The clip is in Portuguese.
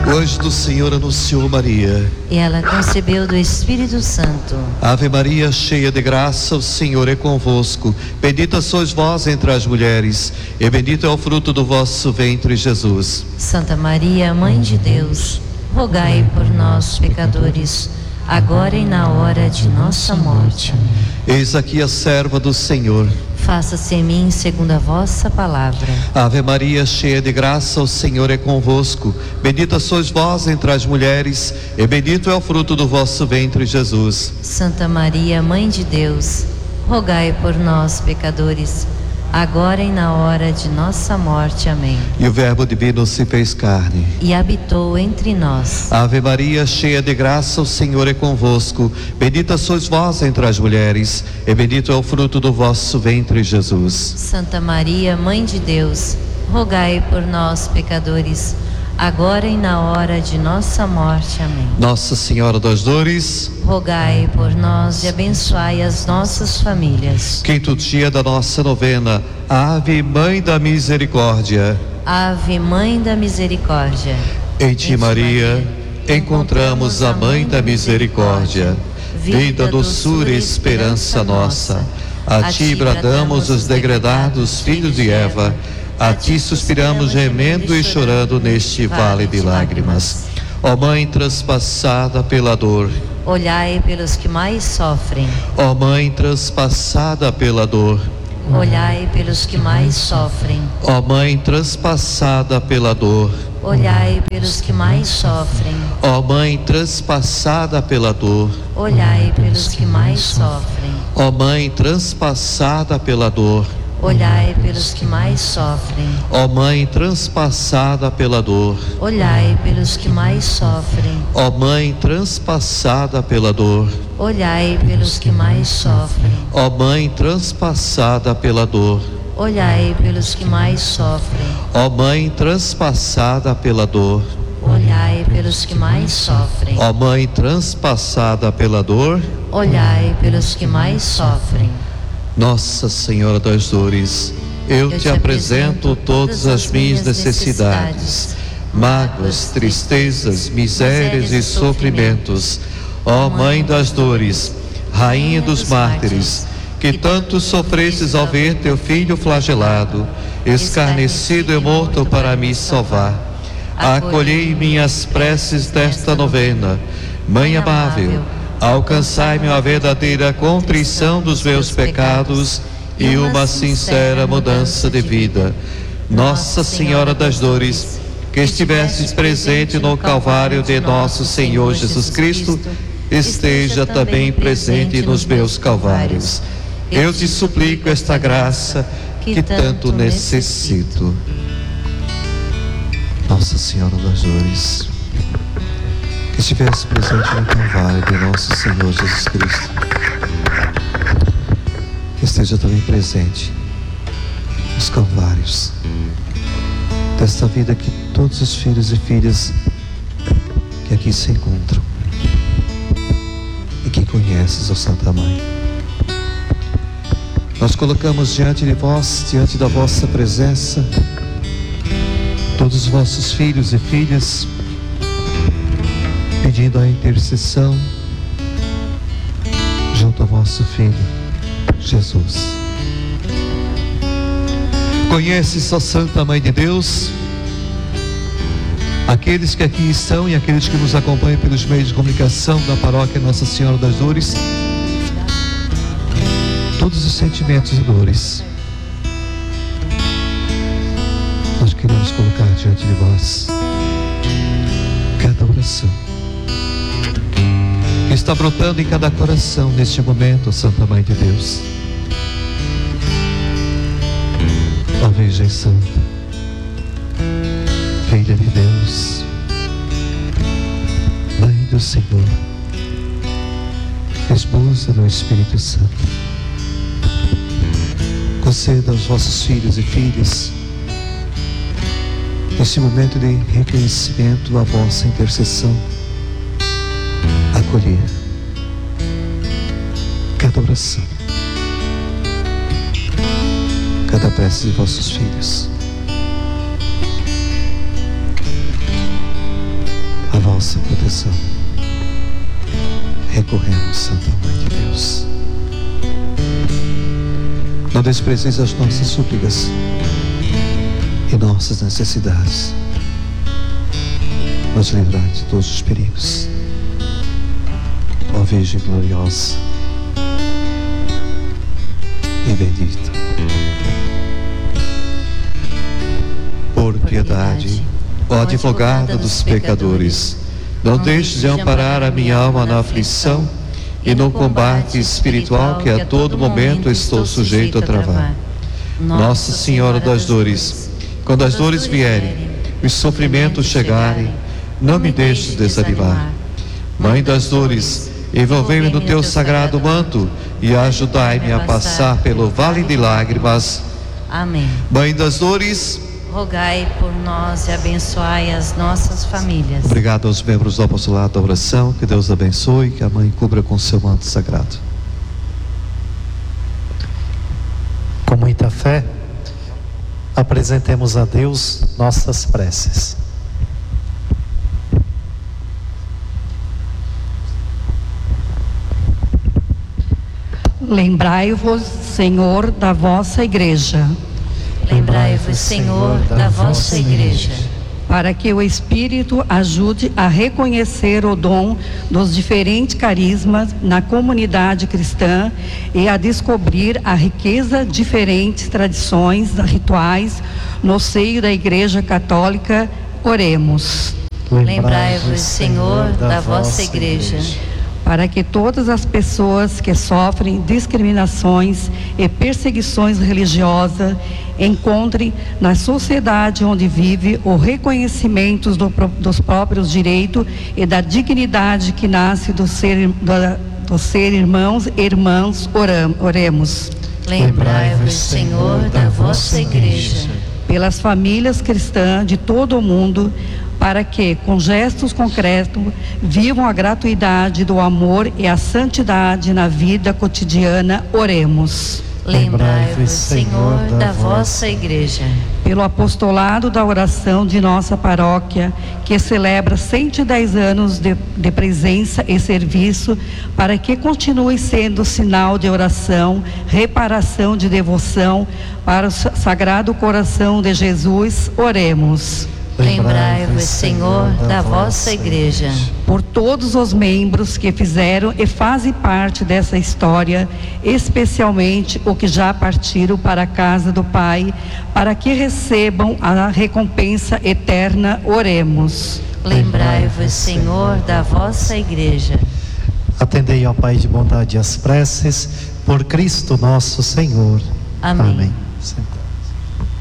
O anjo do Senhor anunciou Maria. E ela concebeu do Espírito Santo. Ave Maria, cheia de graça, o Senhor é convosco. Bendita sois vós entre as mulheres, e bendito é o fruto do vosso ventre, Jesus. Santa Maria, Mãe de Deus, rogai por nós, pecadores, agora e na hora de nossa morte. Eis aqui a serva do Senhor. Faça-se em mim segundo a vossa palavra. Ave Maria, cheia de graça, o Senhor é convosco. Bendita sois vós entre as mulheres, e bendito é o fruto do vosso ventre, Jesus. Santa Maria, Mãe de Deus, rogai por nós, pecadores, agora e na hora de nossa morte. Amém. E o Verbo divino se fez carne e habitou entre nós. Ave Maria, cheia de graça, o Senhor é convosco. Bendita sois vós entre as mulheres, e bendito é o fruto do vosso ventre, Jesus. Santa Maria, Mãe de Deus, rogai por nós, pecadores, agora e na hora de nossa morte. Amém. Nossa Senhora das Dores, rogai por nós e abençoai as nossas famílias. Quinto dia da nossa novena, Ave Mãe da Misericórdia. Ave Mãe da Misericórdia. Em ti, Maria, encontramos a Mãe da Misericórdia, vida, doçura e esperança nossa. A ti bradamos os degredados filhos de Eva, a ti suspiramos gemendo e chorando neste vale de lágrimas. Ó Mãe transpassada pela dor, olhai pelos que mais sofrem. Ó Mãe transpassada pela dor, olhai pelos que mais sofrem. Ó Mãe transpassada pela dor, olhai pelos que mais sofrem. Ó Mãe transpassada pela dor, olhai pelos que mais sofrem. Ó Mãe transpassada pela dor, olhai pelos que mais sofrem. Ó Mãe transpassada pela dor, olhai pelos que mais sofrem. Ó Mãe transpassada pela dor, olhai pelos que mais sofrem. Ó Mãe transpassada pela dor, olhai pelos que mais sofrem. Ó Mãe transpassada pela dor, olhai pelos que mais sofrem. Ó Mãe transpassada pela dor, olhai pelos que mais sofrem. Nossa Senhora das Dores, eu te apresento todas as minhas necessidades, mágoas, tristezas, misérias e sofrimentos. Ó Mãe das Dores, Rainha dos Mártires, que tanto sofrestes ao ver teu filho flagelado, escarnecido e morto para me salvar. Acolhei minhas preces desta novena. Mãe amável, alcançai-me a verdadeira contrição dos meus pecados e uma sincera mudança de vida. Nossa Senhora das Dores, que estivestes presente no Calvário de nosso Senhor Jesus Cristo, esteja também presente nos meus calvários. Eu te suplico esta graça que tanto necessito. Nossa Senhora das Dores, que estivesse presente no Calvário de nosso Senhor Jesus Cristo, que esteja também presente nos Calvários desta vida que todos os filhos e filhas que aqui se encontram e que conheces, ó Santa Mãe. Nós colocamos diante de vós, diante da vossa presença, todos os vossos filhos e filhas, pedindo a intercessão junto ao vosso Filho, Jesus. Conheces, ó Santa Mãe de Deus, aqueles que aqui estão e aqueles que nos acompanham pelos meios de comunicação da paróquia Nossa Senhora das Dores, todos os sentimentos e dores. Nós queremos colocar diante de vós cada oração que está brotando em cada coração neste momento, Santa Mãe de Deus. Ó Virgem Santa, Filha de Deus, Mãe do Senhor, Esposa do Espírito Santo, conceda aos vossos filhos e filhas, neste momento de reconhecimento, a vossa intercessão, acolher cada oração, cada prece de vossos filhos. proteção. Recorremos, Santa Mãe de Deus. Não desprezeis as nossas súplicas e nossas necessidades. Nos livrai de todos os perigos. Ó Virgem gloriosa e bendita. Por piedade, ó advogada dos pecadores, não deixes de amparar a minha alma na aflição e no combate espiritual que a todo momento estou sujeito a travar. Nossa Senhora das Dores, quando as dores vierem, os sofrimentos chegarem, não me deixes desanimar. Mãe das dores, envolvei-me no teu sagrado manto e ajudai-me a passar pelo vale de lágrimas. Amém. Mãe das dores, rogai por nós e abençoai as nossas famílias. Obrigado aos membros do apostolado da oração. Que Deus abençoe, que a Mãe cubra com seu manto sagrado. Com muita fé, apresentemos a Deus nossas preces. Lembrai-vos, Senhor, da vossa igreja. Lembrai-vos, Senhor, da vossa igreja, para que o Espírito ajude a reconhecer o dom dos diferentes carismas na comunidade cristã e a descobrir a riqueza de diferentes tradições rituais no seio da Igreja Católica. Oremos. Lembrai-vos, Senhor, da vossa igreja, para que todas as pessoas que sofrem discriminações e perseguições religiosas encontrem na sociedade onde vive o reconhecimento dos próprios direitos e da dignidade que nasce do ser irmãos e irmãs. Oremos. Lembrai-vos, Senhor, da vossa igreja, pelas famílias cristãs de todo o mundo, para que, com gestos concretos, vivam a gratuidade do amor e a santidade na vida cotidiana. Oremos. Lembrai-vos, Senhor, da vossa igreja, pelo apostolado da oração de nossa paróquia, que celebra 110 anos de presença e serviço, para que continue sendo sinal de oração, reparação de devoção para o Sagrado Coração de Jesus. Oremos. Lembrai-vos, Senhor, da vossa igreja, por todos os membros que fizeram e fazem parte dessa história, especialmente os que já partiram para a casa do Pai, para que recebam a recompensa eterna. Oremos. Lembrai-vos, Senhor, da vossa igreja. Atendei ao Pai de bondade as preces, por Cristo nosso Senhor. Amém. Amém.